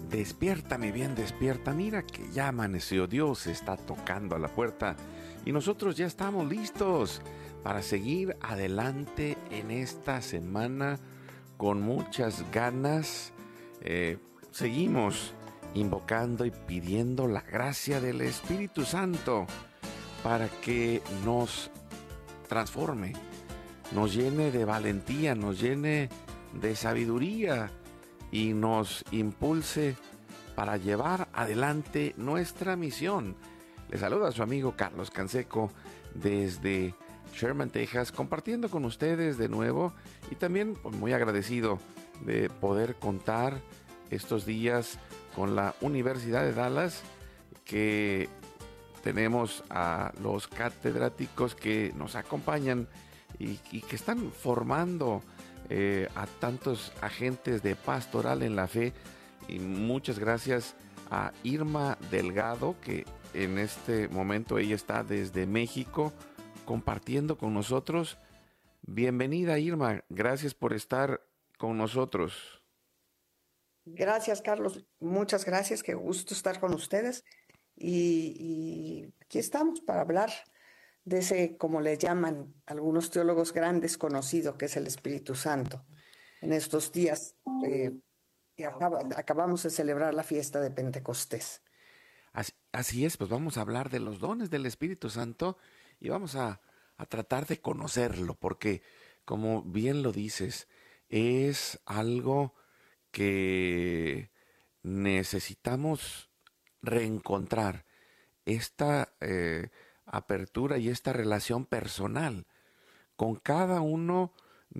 Despierta, mi bien, despierta. Mira que ya amaneció. Dios está tocando a la puerta y nosotros ya estamos listos para seguir adelante en esta semana con muchas ganas. Seguimos invocando y pidiendo la gracia del Espíritu Santo para que nos transforme, nos llene de valentía, nos llene de sabiduría y nos impulse para llevar adelante nuestra misión. Le saluda a su amigo Carlos Canseco desde Sherman, Texas, compartiendo con ustedes de nuevo y también muy agradecido de poder contar estos días con la Universidad de Dallas, que tenemos a los catedráticos que nos acompañan y que están formando a tantos agentes de pastoral en la fe. Y muchas gracias a Irma Delgado, que en este momento ella está desde México compartiendo con nosotros. Bienvenida, Irma, gracias por estar con nosotros. Gracias, Carlos. Muchas gracias. Qué gusto estar con ustedes. Y aquí estamos para hablar de ese, como le llaman algunos teólogos grandes, conocido, que es el Espíritu Santo. En estos días que acabamos de celebrar la fiesta de Pentecostés. Así es, pues vamos a hablar de los dones del Espíritu Santo y vamos a tratar de conocerlo, porque como bien lo dices, es algo que necesitamos reencontrar, esta apertura y esta relación personal con cada uno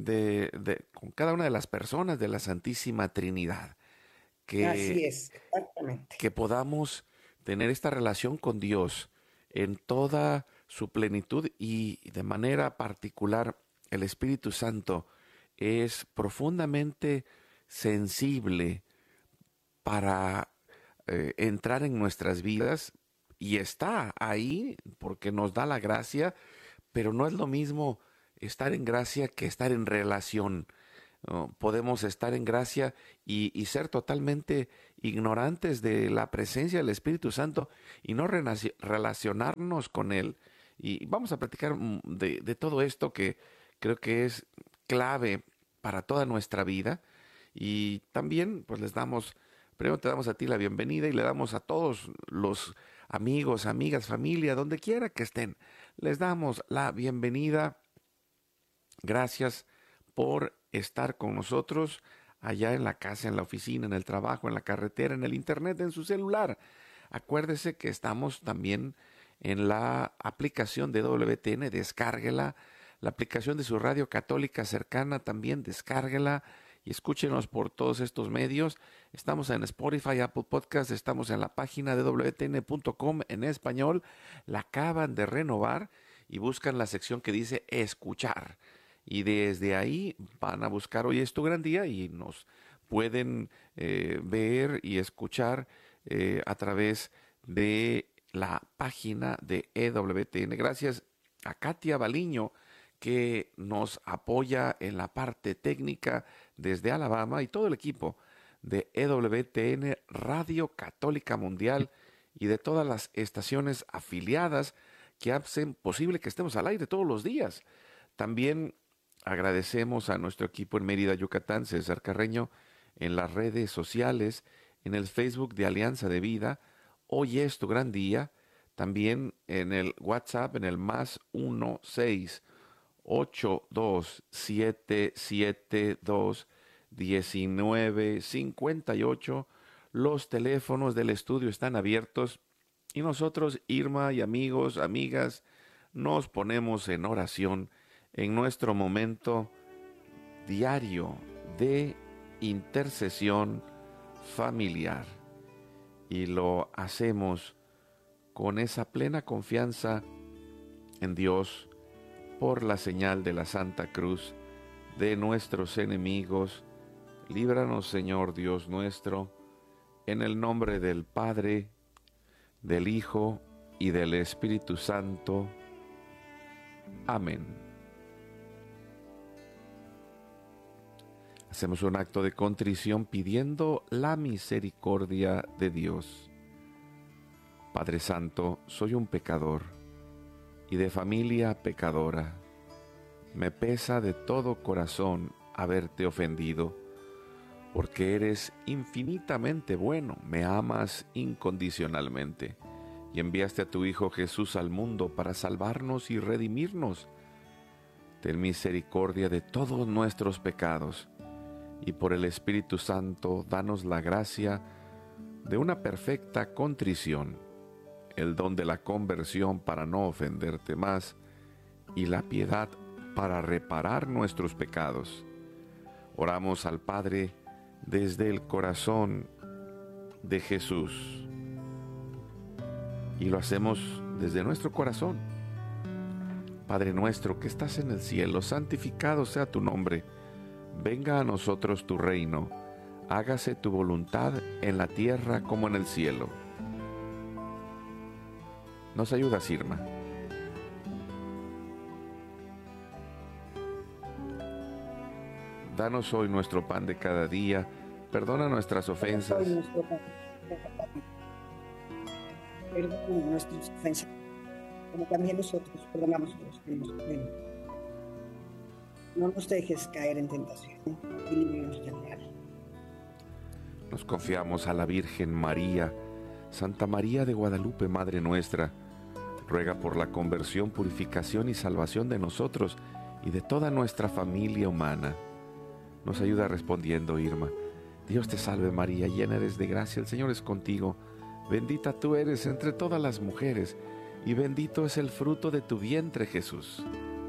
con cada una de las personas de la Santísima Trinidad, Así que, es, exactamente. que podamos tener esta relación con Dios en toda su plenitud y de manera particular el Espíritu Santo es profundamente sensible para entrar en nuestras vidas y está ahí porque nos da la gracia, pero no es lo mismo estar en gracia que estar en relación. Podemos estar en gracia y ser totalmente ignorantes de la presencia del Espíritu Santo y no relacionarnos con Él. Y vamos a platicar de todo esto que creo que es clave para toda nuestra vida. Y también pues primero te damos a ti la bienvenida y le damos a todos los amigos, amigas, familia, donde quiera que estén, les damos la bienvenida. Gracias por estar con nosotros allá en la casa, en la oficina, en el trabajo, en la carretera, en el internet, en su celular. Acuérdese que estamos también en la aplicación de WTN, descárguela. La aplicación de su radio católica cercana también, descárguela y escúchenos por todos estos medios. Estamos en Spotify, Apple Podcast, estamos en la página de wtn.com en español. La acaban de renovar y buscan la sección que dice escuchar. Y desde ahí van a buscar Hoy es tu gran día y nos pueden ver y escuchar a través de la página de EWTN. Gracias a Katia Baliño, que nos apoya en la parte técnica desde Alabama, y todo el equipo de EWTN Radio Católica Mundial y de todas las estaciones afiliadas que hacen posible que estemos al aire todos los días. También agradecemos a nuestro equipo en Mérida, Yucatán, César Carreño, en las redes sociales, en el Facebook de Alianza de Vida, Hoy es tu gran día, también en el WhatsApp, en el +1 682-772-1958. Los teléfonos del estudio están abiertos y nosotros, Irma y amigos, amigas, nos ponemos en oración en nuestro momento diario de intercesión familiar. Y lo hacemos con esa plena confianza en Dios por la señal de la Santa Cruz de nuestros enemigos. Líbranos, Señor Dios nuestro, en el nombre del Padre, del Hijo y del Espíritu Santo. Amén. Hacemos un acto de contrición pidiendo la misericordia de Dios. Padre Santo, soy un pecador y de familia pecadora. Me pesa de todo corazón haberte ofendido, porque eres infinitamente bueno, me amas incondicionalmente y enviaste a tu Hijo Jesús al mundo para salvarnos y redimirnos. Ten misericordia de todos nuestros pecados y por el Espíritu Santo danos la gracia de una perfecta contrición, el don de la conversión para no ofenderte más y la piedad para reparar nuestros pecados. Oramos al Padre desde el corazón de Jesús y lo hacemos desde nuestro corazón. Padre nuestro que estás en el cielo, santificado sea tu nombre. Venga a nosotros tu reino. Hágase tu voluntad en la tierra como en el cielo. ¿Nos ayudas, Irma? Danos hoy nuestro pan de cada día. Perdona nuestras ofensas. Perdona nuestras ofensas, como también nosotros perdonamos a los que nos ofenden. No nos dejes caer en tentación y líbranos del mal. Nos confiamos a la Virgen María. Santa María de Guadalupe, Madre nuestra, ruega por la conversión, purificación y salvación de nosotros y de toda nuestra familia humana. Nos ayuda respondiendo, Irma. Dios te salve María, llena eres de gracia, el Señor es contigo. Bendita tú eres entre todas las mujeres, y bendito es el fruto de tu vientre, Jesús.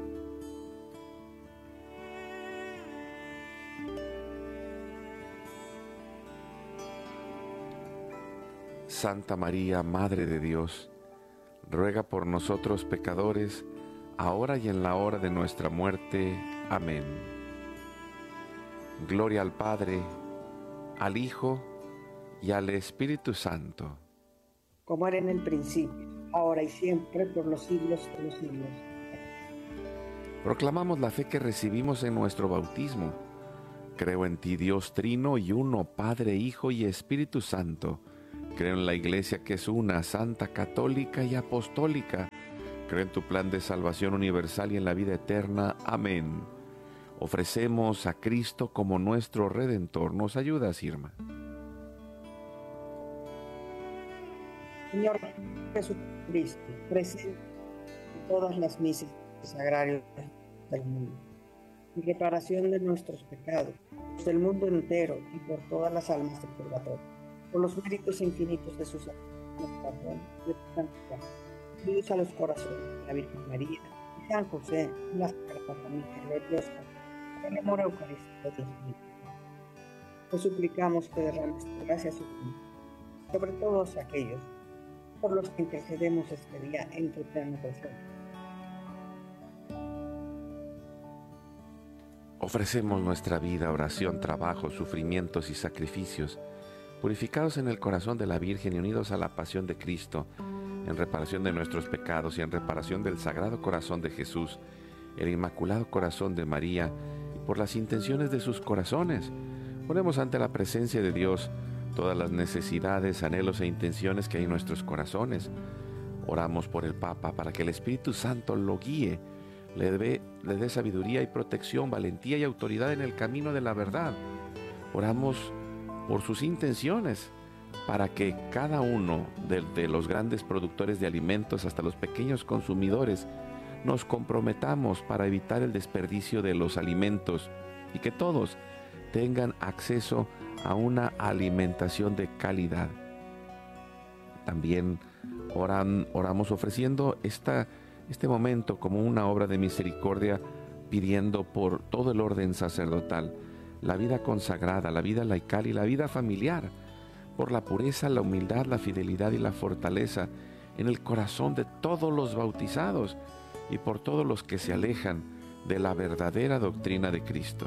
Santa María, Madre de Dios, ruega por nosotros pecadores, ahora y en la hora de nuestra muerte. Amén. Gloria al Padre, al Hijo y al Espíritu Santo. Como era en el principio, ahora y siempre, por los siglos de los siglos. Proclamamos la fe que recibimos en nuestro bautismo. Creo en ti, Dios Trino y uno, Padre, Hijo y Espíritu Santo. Creo en la Iglesia que es una, santa, católica y apostólica. Creo en tu plan de salvación universal y en la vida eterna. Amén. Ofrecemos a Cristo como nuestro Redentor. ¿Nos ayudas, Irma? Señor Jesucristo, presente en todas las misas sagrarias del mundo, en reparación de nuestros pecados, del mundo entero y por todas las almas del purgatorio, por los méritos infinitos de su salvación y de su santidad. Dios a los corazones de la Virgen María y San José, y la Sagrada Familia de Dios, por el amor eucarístico de Dios mismo. Te suplicamos que derrames tu gracia sobre todos aquellos por los que intercedemos este día en tu eterno perdón. Ofrecemos nuestra vida, oración, trabajo, sufrimientos y sacrificios, purificados en el corazón de la Virgen y unidos a la pasión de Cristo, en reparación de nuestros pecados y en reparación del Sagrado Corazón de Jesús, el Inmaculado Corazón de María, y por las intenciones de sus corazones. Ponemos ante la presencia de Dios todas las necesidades, anhelos e intenciones que hay en nuestros corazones. Oramos por el Papa para que el Espíritu Santo lo guíe, le dé sabiduría y protección, valentía y autoridad en el camino de la verdad. Oramos por sus intenciones, para que cada uno de los grandes productores de alimentos hasta los pequeños consumidores nos comprometamos para evitar el desperdicio de los alimentos y que todos tengan acceso a una alimentación de calidad. También oramos ofreciendo este momento como una obra de misericordia, pidiendo por todo el orden sacerdotal, la vida consagrada, la vida laical y la vida familiar, por la pureza, la humildad, la fidelidad y la fortaleza en el corazón de todos los bautizados y por todos los que se alejan de la verdadera doctrina de Cristo.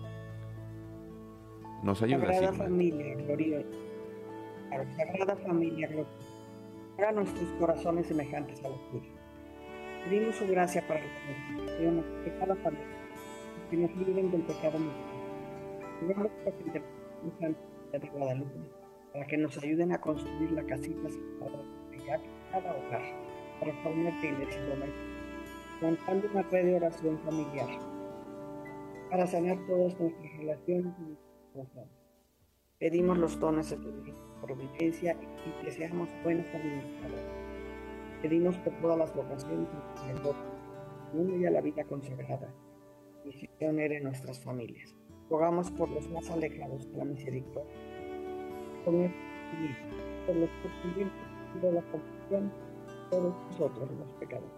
Nos ayuda, Sagrada Familia gloriosa, Sagrada Familia gloriosa, haga nuestros corazones semejantes a los tuyos. Pedimos su gracia para la santificación de cada familia, que nos libren del pecado mortal. Digamos que presentamos de Guadalupe para que nos ayuden a construir la casita salvadora de cada hogar, para formar la iglesia doméstica, montando una red de oración familiar, para sanar todas nuestras relaciones y nuestros corazones. Pedimos los dones de tu providencia y que seamos buenos administradores. Pedimos por todas las vocaciones del mundo y a la vida consagrada, misionera en nuestras familias. Rogamos por los más alejados de la misericordia, por nuestros amigos, por los sufrimientos y por la compasión, todos nosotros los pecadores.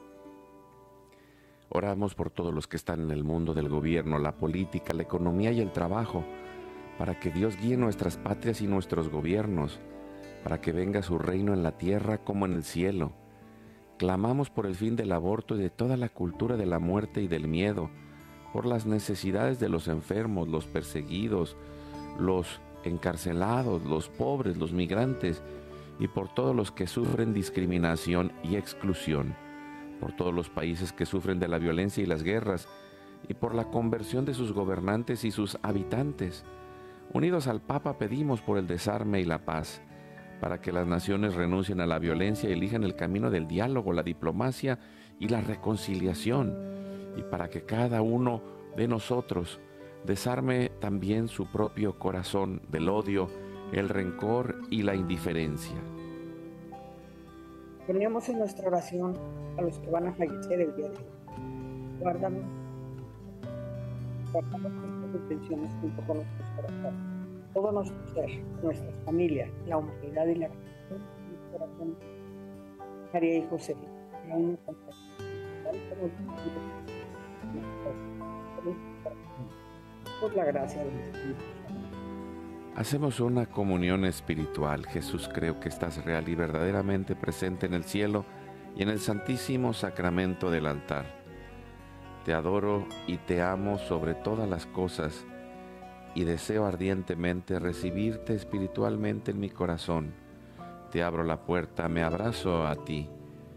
Oramos por todos los que están en el mundo del gobierno, la política, la economía y el trabajo, para que Dios guíe nuestras patrias y nuestros gobiernos, para que venga su reino en la tierra como en el cielo. Clamamos por el fin del aborto y de toda la cultura de la muerte y del miedo, por las necesidades de los enfermos, los perseguidos, los encarcelados, los pobres, los migrantes, y por todos los que sufren discriminación y exclusión, por todos los países que sufren de la violencia y las guerras, y por la conversión de sus gobernantes y sus habitantes. Unidos al Papa pedimos por el desarme y la paz, para que las naciones renuncien a la violencia y elijan el camino del diálogo, la diplomacia y la reconciliación, y para que cada uno de nosotros desarme también su propio corazón del odio, el rencor y la indiferencia. Ponemos en nuestra oración a los que van a fallecer el día de hoy. Guárdamos nuestras intenciones junto con nuestros corazones. Todo nuestro ser, nuestras familias, la humanidad y la religión, y el corazón. María y José, la una por la gracia del Espíritu Santo. Hacemos una comunión espiritual. Jesús, creo que estás real y verdaderamente presente en el cielo y en el santísimo sacramento del altar. Te adoro y te amo sobre todas las cosas y deseo ardientemente recibirte espiritualmente en mi corazón. Te abro la puerta, me abrazo a ti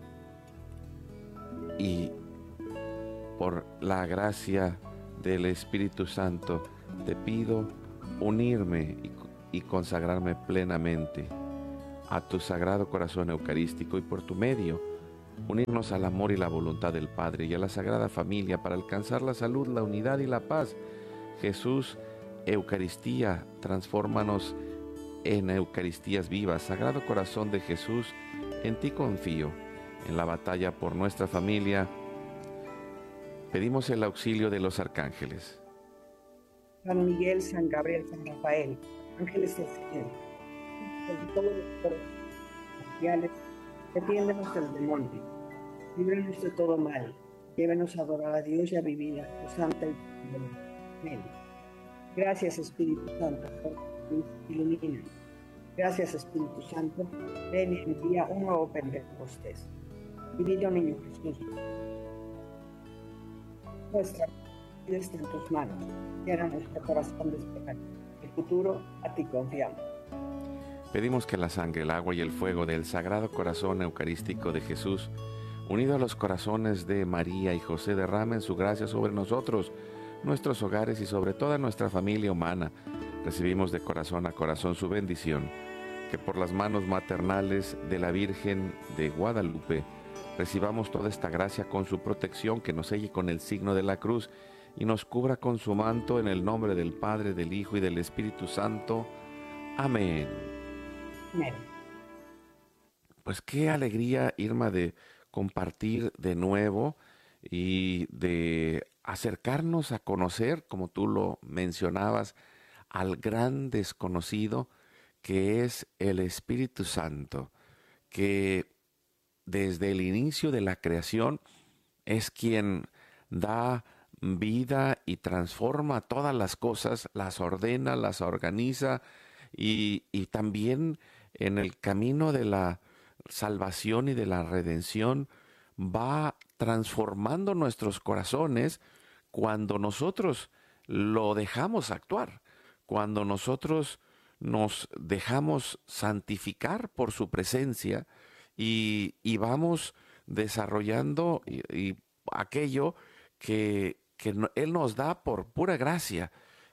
y por la gracia del Espíritu Santo te pido unirme y consagrarme plenamente a tu Sagrado Corazón Eucarístico y por tu medio unirnos al amor y la voluntad del Padre y a la Sagrada Familia para alcanzar la salud, la unidad y la paz. Jesús, Eucaristía, transfórmanos en Eucaristías vivas. Sagrado Corazón de Jesús, en ti confío. En la batalla por nuestra familia, pedimos el auxilio de los arcángeles. San Miguel, San Gabriel, San Rafael, ángeles del Señor, por todos los coros sociales, defiéndenos del demonio, líbranos de todo mal, llévenos a adorar a Dios y a vivir a tu santa y amén. Gracias, Espíritu Santo, por ilumina. Gracias, Espíritu Santo, ven y envía un nuevo Pentecostés. Divino Niño Jesús, nuestra vida está en tus manos, llena nuestro corazón de esperanza. El futuro a ti confiamos. Pedimos que la sangre, el agua y el fuego del Sagrado Corazón Eucarístico de Jesús, unido a los corazones de María y José, derramen su gracia sobre nosotros, nuestros hogares y sobre toda nuestra familia humana. Recibimos de corazón a corazón su bendición, que por las manos maternales de la Virgen de Guadalupe recibamos toda esta gracia con su protección, que nos selle con el signo de la cruz y nos cubra con su manto, en el nombre del Padre, del Hijo y del Espíritu Santo. Amén. Amén. Pues qué alegría, Irma, de compartir de nuevo y de acercarnos a conocer, como tú lo mencionabas, al gran desconocido que es el Espíritu Santo, que desde el inicio de la creación es quien da vida y transforma todas las cosas, las ordena, las organiza y también en el camino de la salvación y de la redención va transformando nuestros corazones cuando nosotros lo dejamos actuar, cuando nosotros nos dejamos santificar por su presencia y vamos desarrollando y aquello que Él nos da por pura gracia,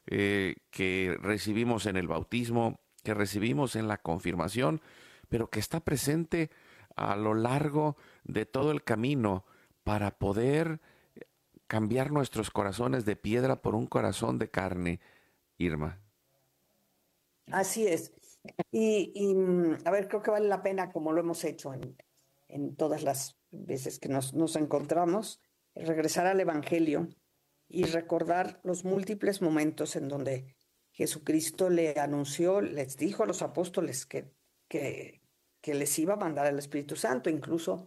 que recibimos en el bautismo, que recibimos en la confirmación, pero que está presente a lo largo de todo el camino para poder cambiar nuestros corazones de piedra por un corazón de carne, Irma. Así es. A ver, creo que vale la pena, como lo hemos hecho en todas las veces que nos encontramos, regresar al Evangelio y recordar los múltiples momentos en donde Jesucristo le anunció, les dijo a los apóstoles que, que les iba a mandar el Espíritu Santo. Incluso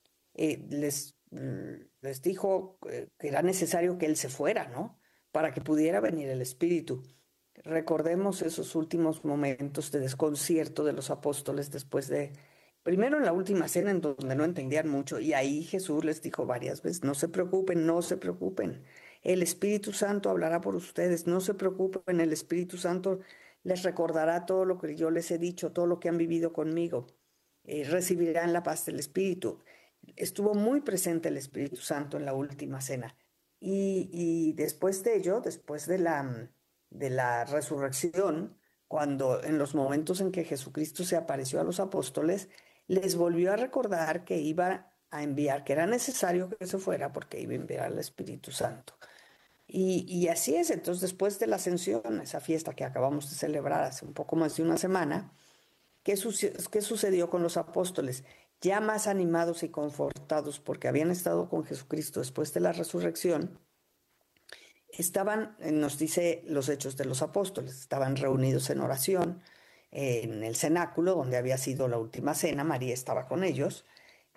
les dijo que era necesario que Él se fuera, ¿no? Para que pudiera venir el Espíritu. Recordemos esos últimos momentos de desconcierto de los apóstoles después de, primero en la última cena en donde no entendían mucho, y ahí Jesús les dijo varias veces: no se preocupen, no se preocupen, el Espíritu Santo hablará por ustedes, no se preocupen, el Espíritu Santo les recordará todo lo que yo les he dicho, todo lo que han vivido conmigo, recibirán la paz del Espíritu. Estuvo muy presente el Espíritu Santo en la última cena. Y después de ello, después de la resurrección, cuando en los momentos en que Jesucristo se apareció a los apóstoles, les volvió a recordar que iba a enviar, que era necesario que se fuera porque iba a enviar al Espíritu Santo. Y así es. Entonces, después de la ascensión, esa fiesta que acabamos de celebrar hace un poco más de una semana, ¿qué sucedió con los apóstoles? Ya más animados y confortados porque habían estado con Jesucristo después de la resurrección, estaban, nos dice los Hechos de los Apóstoles, estaban reunidos en oración en el cenáculo donde había sido la última cena. María estaba con ellos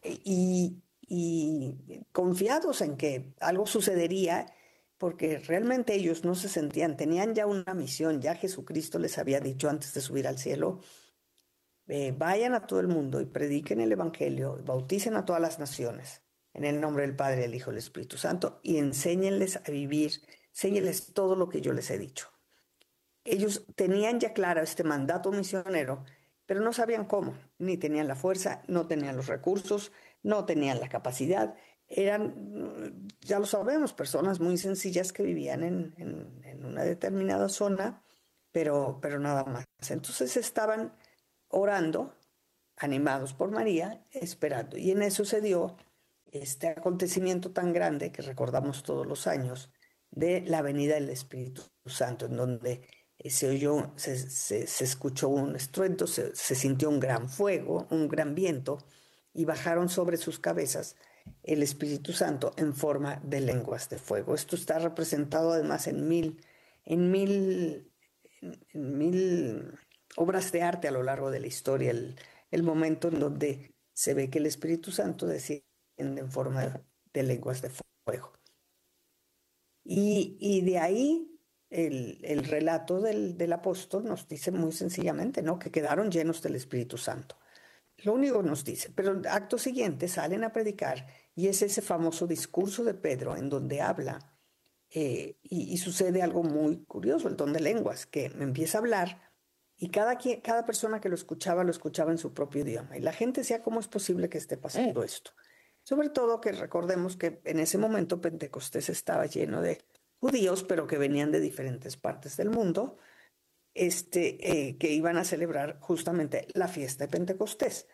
y confiados en que algo sucedería, porque realmente ellos no se sentían, tenían ya una misión. Ya Jesucristo les había dicho antes de subir al cielo: vayan a todo el mundo y prediquen el Evangelio, bauticen a todas las naciones en el nombre del Padre, del Hijo y del Espíritu Santo, y enséñenles a vivir, enséñenles todo lo que yo les he dicho. Ellos tenían ya claro este mandato misionero, pero no sabían cómo, ni tenían la fuerza, no tenían los recursos, no tenían la capacidad. Eran, ya lo sabemos, personas muy sencillas que vivían en una determinada zona, pero nada más. Entonces estaban orando, animados por María, esperando. Y en eso se dio este acontecimiento tan grande que recordamos todos los años, de la venida del Espíritu Santo, en donde se oyó, se escuchó un estruendo, se sintió un gran fuego, un gran viento, y bajaron sobre sus cabezas el Espíritu Santo en forma de lenguas de fuego. Esto está representado además en mil obras de arte a lo largo de la historia, el momento en donde se ve que el Espíritu Santo desciende en forma de lenguas de fuego. Y de ahí el relato del apóstol nos dice muy sencillamente, ¿no?, que quedaron llenos del Espíritu Santo. Lo único nos dice, pero acto siguiente salen a predicar, y es ese famoso discurso de Pedro en donde habla, y sucede algo muy curioso, el don de lenguas, que empieza a hablar, y cada persona que lo escuchaba en su propio idioma. Y la gente decía: ¿cómo es posible que esté pasando esto? Sobre todo que recordemos que en ese momento Pentecostés estaba lleno de judíos, pero que venían de diferentes partes del mundo, que iban a celebrar justamente la fiesta de Pentecostés.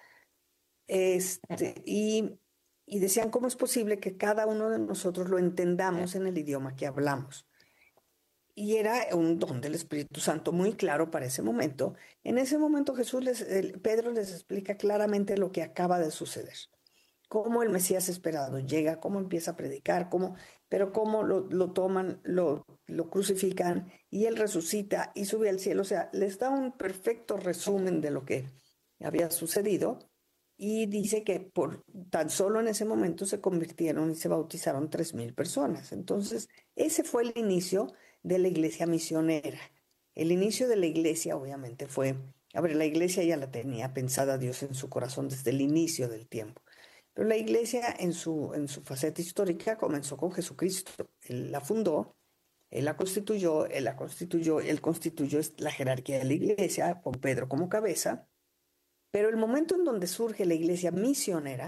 Y decían: ¿cómo es posible que cada uno de nosotros lo entendamos en el idioma que hablamos? Y era un don del Espíritu Santo muy claro para ese momento. En ese momento Pedro les explica claramente lo que acaba de suceder: cómo el Mesías esperado llega, cómo empieza a predicar, pero cómo lo toman, lo crucifican, y él resucita y sube al cielo. O sea, les da un perfecto resumen de lo que había sucedido, y dice que por tan solo en ese momento se convirtieron y se bautizaron 3,000 personas. Entonces, ese fue el inicio de la iglesia misionera. El inicio de la iglesia, obviamente, la iglesia ya la tenía pensada Dios en su corazón desde el inicio del tiempo. Pero la iglesia en su faceta histórica comenzó con Jesucristo. Él la fundó, él constituyó la jerarquía de la iglesia, con Pedro como cabeza. Pero el momento en donde surge la iglesia misionera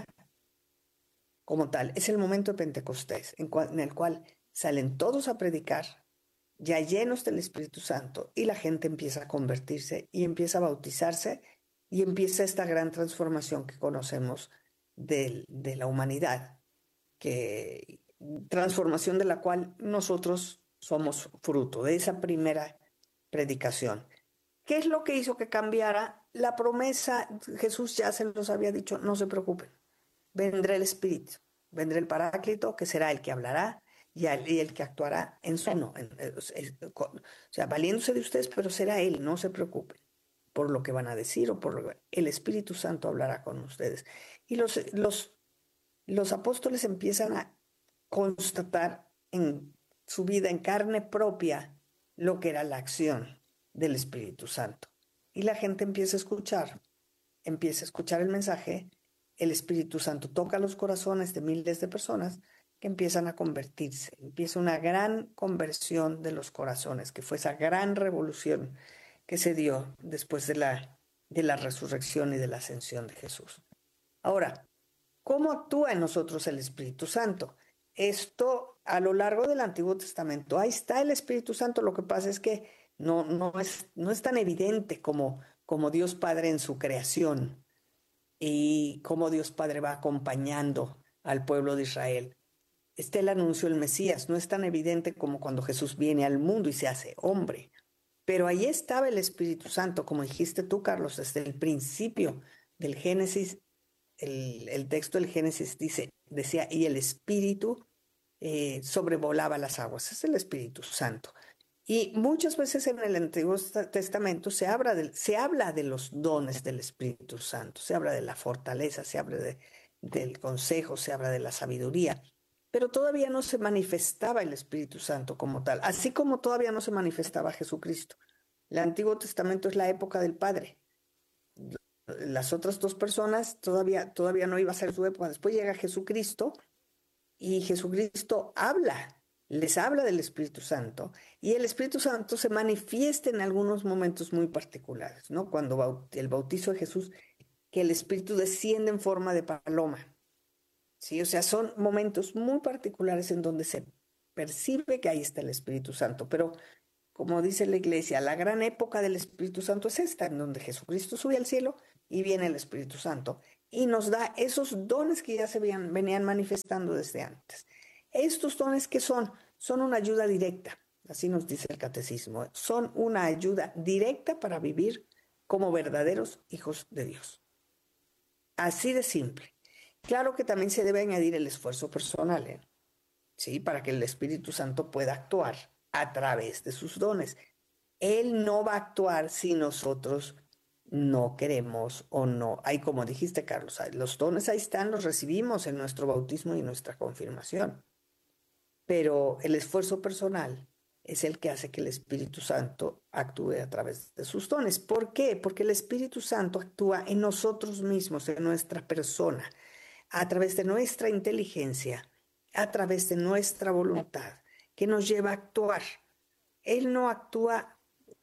como tal es el momento de Pentecostés, en el cual salen todos a predicar ya llenos del Espíritu Santo, y la gente empieza a convertirse y empieza a bautizarse y empieza esta gran transformación que conocemos de la humanidad, que transformación de la cual nosotros somos fruto de esa primera predicación. ¿Qué es lo que hizo que cambiara? La promesa, Jesús ya se los había dicho, no se preocupen, vendrá el Espíritu, vendrá el Paráclito, que será el que hablará y el que actuará en su no, o sea, valiéndose de ustedes, pero será Él, no se preocupen por lo que van a decir o por lo que el Espíritu Santo hablará con ustedes. Y los apóstoles empiezan a constatar en su vida en carne propia lo que era la acción del Espíritu Santo. Y la gente empieza a escuchar el mensaje, el Espíritu Santo toca los corazones de miles de personas que empiezan a convertirse. Empieza una gran conversión de los corazones, que fue esa gran revolución que se dio después de la resurrección y de la ascensión de Jesús. Ahora, ¿cómo actúa en nosotros el Espíritu Santo? Esto a lo largo del Antiguo Testamento, ahí está el Espíritu Santo, lo que pasa es que no es tan evidente como Dios Padre en su creación y cómo Dios Padre va acompañando al pueblo de Israel. Está el anuncio del Mesías, no es tan evidente como cuando Jesús viene al mundo y se hace hombre. Pero ahí estaba el Espíritu Santo, como dijiste tú, Carlos, desde el principio del Génesis. El texto del Génesis decía, y el Espíritu sobrevolaba las aguas. Es el Espíritu Santo. Y muchas veces en el Antiguo Testamento se habla de los dones del Espíritu Santo, se habla de la fortaleza, se habla del consejo, se habla de la sabiduría, pero todavía no se manifestaba el Espíritu Santo como tal, así como todavía no se manifestaba Jesucristo. El Antiguo Testamento es la época del Padre. Las otras dos personas todavía no iba a ser su época. Después llega Jesucristo y Jesucristo les habla del Espíritu Santo, y el Espíritu Santo se manifiesta en algunos momentos muy particulares, ¿no? Cuando el bautizo de Jesús, que el Espíritu desciende en forma de paloma, ¿sí? O sea, son momentos muy particulares en donde se percibe que ahí está el Espíritu Santo, pero como dice la iglesia, la gran época del Espíritu Santo es esta, en donde Jesucristo sube al cielo y viene el Espíritu Santo y nos da esos dones que ya venían manifestando desde antes. Estos dones que son una ayuda directa, así nos dice el catecismo, son una ayuda directa para vivir como verdaderos hijos de Dios. Así de simple. Claro que también se debe añadir el esfuerzo personal, ¿eh? ¿Sí? Para que el Espíritu Santo pueda actuar a través de sus dones. Él no va a actuar si nosotros no queremos o no. Hay, como dijiste, Carlos, los dones ahí están, los recibimos en nuestro bautismo y nuestra confirmación. Pero el esfuerzo personal es el que hace que el Espíritu Santo actúe a través de sus dones. ¿Por qué? Porque el Espíritu Santo actúa en nosotros mismos, en nuestra persona, a través de nuestra inteligencia, a través de nuestra voluntad, que nos lleva a actuar. Él no actúa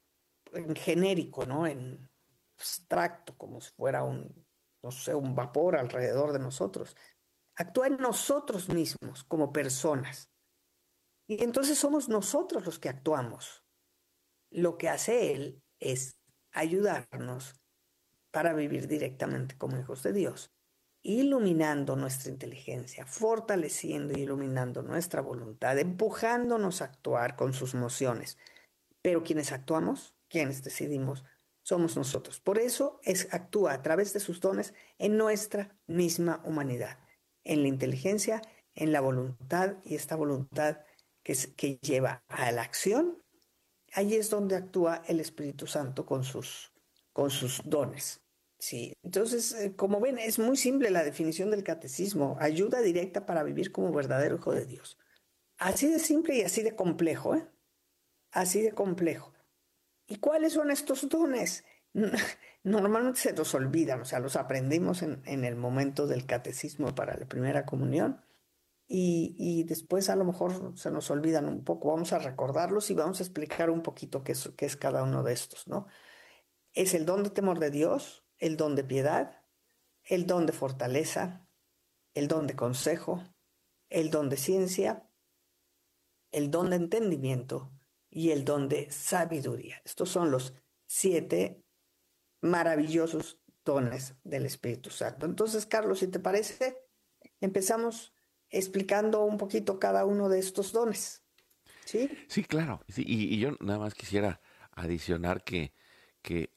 en genérico, ¿no? En abstracto, como si fuera no sé, un vapor alrededor de nosotros. Actúa en nosotros mismos como personas. Y entonces somos nosotros los que actuamos. Lo que hace Él es ayudarnos para vivir directamente como hijos de Dios, iluminando nuestra inteligencia, fortaleciendo y iluminando nuestra voluntad, empujándonos a actuar con sus mociones. Pero quienes actuamos, quienes decidimos, somos nosotros. Por eso actúa a través de sus dones en nuestra misma humanidad, en la inteligencia, en la voluntad, y esta voluntad que lleva a la acción. Ahí es donde actúa el Espíritu Santo con sus dones. Sí, entonces, como ven, es muy simple la definición del catecismo: ayuda directa para vivir como verdadero hijo de Dios. Así de simple y así de complejo, ¿eh? Así de complejo. ¿Y cuáles son estos dones? Normalmente se nos olvidan, o sea, los aprendimos en el momento del catecismo para la primera comunión, y después a lo mejor se nos olvidan un poco. Vamos a recordarlos y vamos a explicar un poquito qué es cada uno de estos, ¿no? Es el don de temor de Dios, el don de piedad, el don de fortaleza, el don de consejo, el don de ciencia, el don de entendimiento y el don de sabiduría. Estos son los 7 maravillosos dones del Espíritu Santo. Entonces, Carlos, si te parece, empezamos explicando un poquito cada uno de estos dones. ¿Sí? Sí, claro. Sí, y yo nada más quisiera adicionar que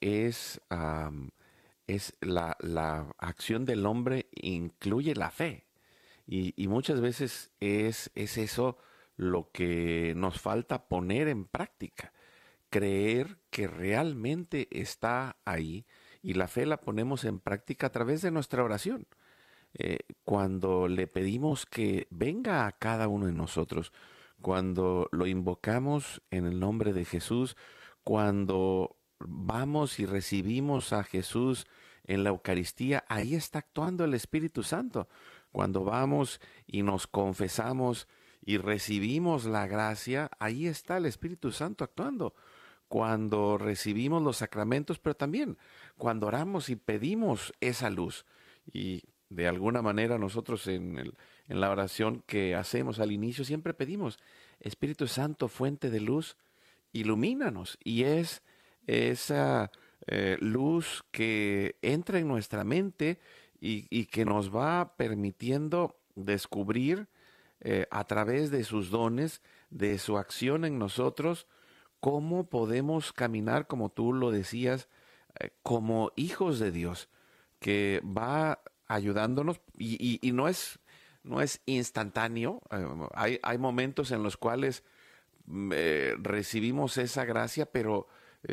es la acción del hombre incluye la fe. Y muchas veces es eso lo que nos falta poner en práctica. Creer que realmente está ahí y la fe la ponemos en práctica a través de nuestra oración. Cuando le pedimos que venga a cada uno de nosotros, cuando lo invocamos en el nombre de Jesús, cuando vamos y recibimos a Jesús en la Eucaristía, ahí está actuando el Espíritu Santo. Cuando vamos y nos confesamos y recibimos la gracia, ahí está el Espíritu Santo actuando. Cuando recibimos los sacramentos, pero también cuando oramos y pedimos esa luz. Y de alguna manera nosotros en la oración que hacemos al inicio siempre pedimos, Espíritu Santo, fuente de luz, ilumínanos. Y es esa luz que entra en nuestra mente y que nos va permitiendo descubrir a través de sus dones, de su acción en nosotros, cómo podemos caminar, como tú lo decías, como hijos de Dios, que va ayudándonos y no es instantáneo. Hay momentos en los cuales recibimos esa gracia, pero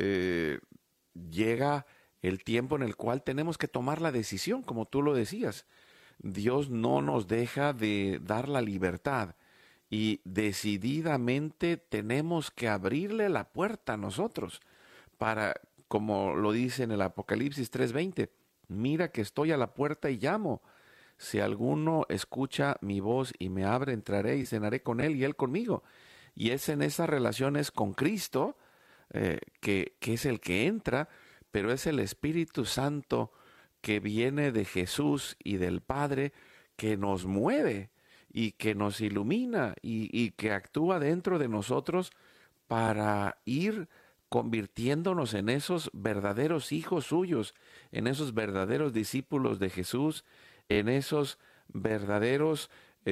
llega el tiempo en el cual tenemos que tomar la decisión, como tú lo decías. Dios no nos deja de dar la libertad y decididamente tenemos que abrirle la puerta a nosotros para, como lo dice en el Apocalipsis 3:20, mira que estoy a la puerta y llamo. Si alguno escucha mi voz y me abre, entraré y cenaré con él y él conmigo. Y es en esas relaciones con Cristo que es el que entra, pero es el Espíritu Santo que viene de Jesús y del Padre que nos mueve y que nos ilumina y que actúa dentro de nosotros para ir convirtiéndonos en esos verdaderos hijos suyos, en esos verdaderos discípulos de Jesús, en esos verdaderos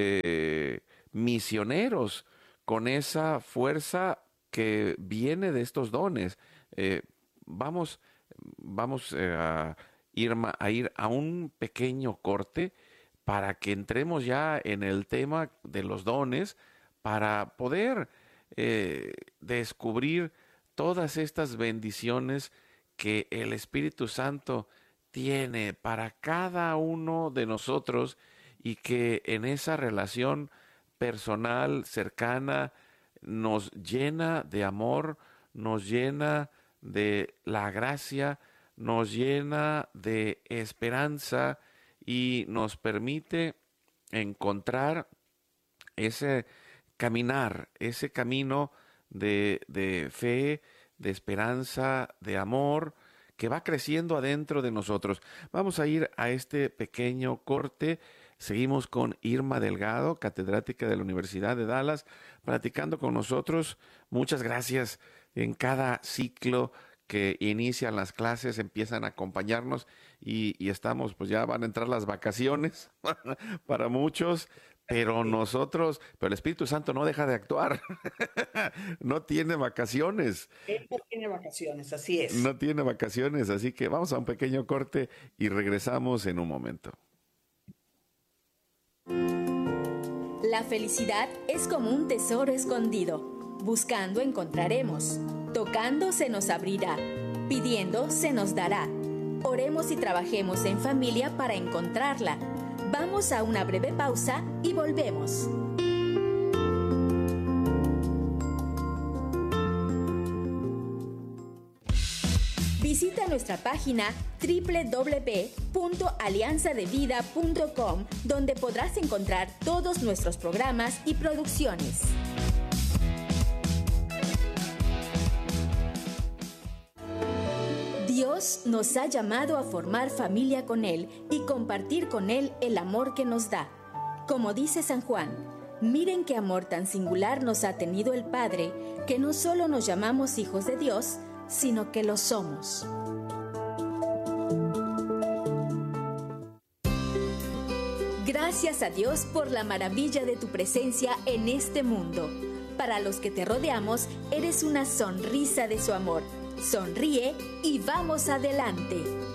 misioneros, con esa fuerza que viene de estos dones. Vamos, vamos a ir a un pequeño corte para que entremos ya en el tema de los dones, para poder descubrir todas estas bendiciones que el Espíritu Santo tiene para cada uno de nosotros y que en esa relación personal, cercana, nos llena de amor, nos llena de la gracia, nos llena de esperanza y nos permite encontrar ese caminar, ese camino de fe, de esperanza, de amor, que va creciendo adentro de nosotros. Vamos a ir a este pequeño corte. Seguimos con Irma Delgado, catedrática de la Universidad de Dallas, platicando con nosotros. Muchas gracias. En cada ciclo que inician las clases empiezan a acompañarnos y estamos, pues ya van a entrar las vacaciones para muchos, pero el Espíritu Santo no deja de actuar. No tiene vacaciones. Él no tiene vacaciones, así es. No tiene vacaciones, así que vamos a un pequeño corte y regresamos en un momento. La felicidad es como un tesoro escondido. Buscando encontraremos. Tocando se nos abrirá. Pidiendo se nos dará. Oremos y trabajemos en familia para encontrarla. Vamos a una breve pausa y volvemos. Visita nuestra página www.alianzadevida.com, donde podrás encontrar todos nuestros programas y producciones. Dios nos ha llamado a formar familia con Él y compartir con Él el amor que nos da. Como dice San Juan, Miren qué amor tan singular nos ha tenido el Padre, que no solo nos llamamos hijos de Dios, sino que lo somos. Gracias a Dios por la maravilla de tu presencia en este mundo. Para los que te rodeamos, eres una sonrisa de su amor. Sonríe y vamos adelante.